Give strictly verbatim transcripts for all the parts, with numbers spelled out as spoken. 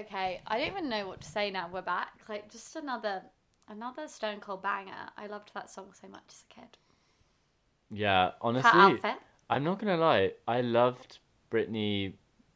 Okay, I don't even know what to say now. We're back. Like, just another another Stone Cold banger. I loved that song so much as a kid. Yeah, Her honestly, outfit. I'm not gonna lie. I loved Britney.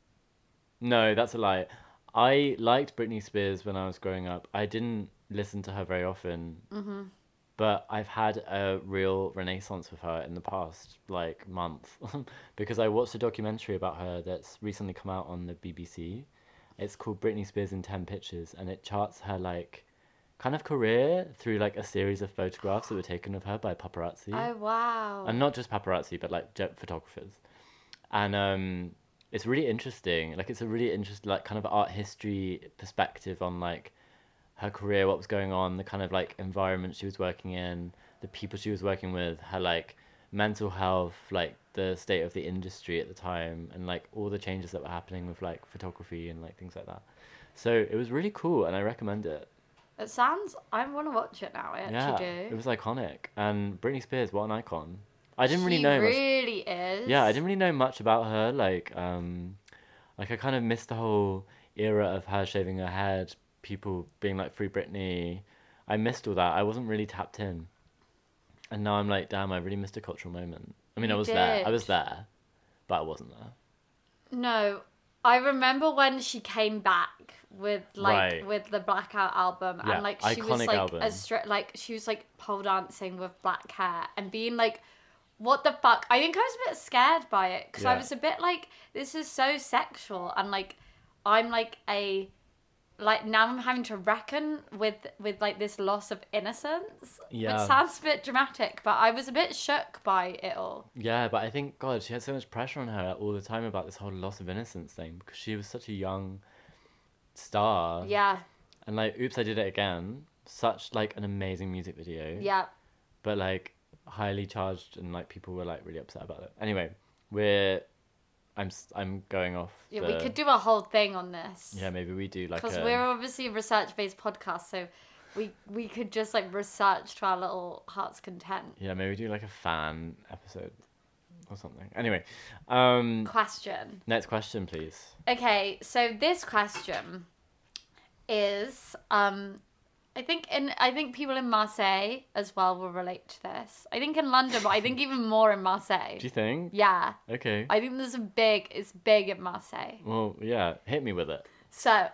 No, that's a lie. I liked Britney Spears when I was growing up. I didn't listen to her very often, Mm-hmm. but I've had a real renaissance with her in the past like month because I watched a documentary about her that's recently come out on the B B C. It's called Britney Spears in ten Pictures, and it charts her like kind of career through like a series of photographs that were taken of her by paparazzi. Oh, wow. And not just paparazzi, but like jet photographers. And um it's really interesting. Like it's a really interesting like kind of art history perspective on like her career, what was going on, the kind of like environment she was working in, the people she was working with, her like mental health, like the state of the industry at the time, and like all the changes that were happening with like photography and like things like that. So it was really cool, and I recommend it. It sounds... I want to watch it now. I actually Yeah, do. it was iconic, and Britney Spears, what an icon. I didn't really She know much. really is. Yeah, I didn't really know much about her. Like, um, like I kind of missed the whole era of her shaving her head, people being like free Britney. I missed all that. I wasn't really tapped in, and now I'm like, damn, I really missed a cultural moment. I mean, I You was there. I did. was there, but I wasn't there. No, I remember when she came back with like Right. with the Blackout album, Yeah, and like she was iconic like album. a stri- like she was like pole dancing with black hair and being like, what the fuck? I think I was a bit scared by it because I Yeah. was a bit like, this is so sexual, and like I'm like a like now I'm having to reckon with with like this loss of innocence, Yeah. which sounds a bit dramatic, but I was a bit shook by it all. Yeah, but I think God, she had so much pressure on her all the time about this whole loss of innocence thing because she was such a young star. Yeah, And like, Oops, I Did It Again, such like an amazing music video. yeah. But like highly charged, and like people were like really upset about it. Anyway, we're I'm s- I'm going off. Yeah, the, we could do a whole thing on this. Yeah, maybe we do like Because a we're obviously a research-based podcast, so we we could just like research to our little heart's content. yeah maybe we do like a fan episode or something. Anyway, um, Question. next question, please. Okay, so this question is, um, I think in I think people in Marseille as well will relate to this. I think in London, but I think even more in Marseille. Do you think? Yeah, Okay. I think there's a big. It's big in Marseille. Well, yeah, hit me with it. So,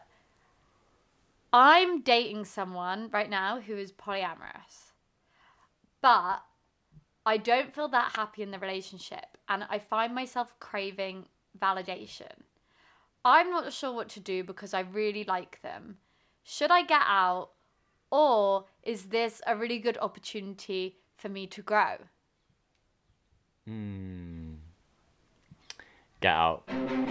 I'm dating someone right now who is polyamorous, but I don't feel that happy in the relationship, and I find myself craving validation. I'm not sure what to do because I really like them. Should I get out, or is this a really good opportunity for me to grow? Hmm. Get out.